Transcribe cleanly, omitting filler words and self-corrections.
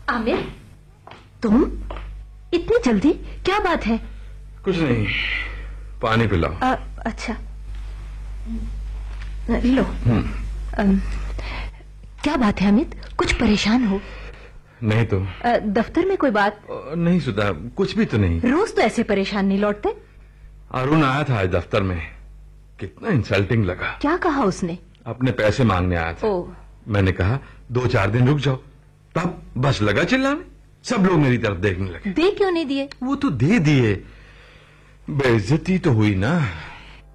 आमिर, तुम इतनी जल्दी, क्या बात है? कुछ नहीं, पानी पिलाओ। अच्छा, लो। क्या बात है अमित, कुछ परेशान हो? नहीं तो। दफ्तर में कोई बात? नहीं सुधा, कुछ भी तो नहीं। रोज तो ऐसे परेशान नहीं लौटते। अरुण आया था आज दफ्तर में, कितना इंसल्टिंग लगा। क्या कहा उसने? अपने पैसे मांगने आया था। मैंने कहा 2-4 दिन रुक जाओ, तब बस लगा चिल्लाने, सब लोग मेरी तरफ देखने लगे। दे क्यों नहीं दिए? वो तो दे दिए, बेइज्जती तो हुई ना।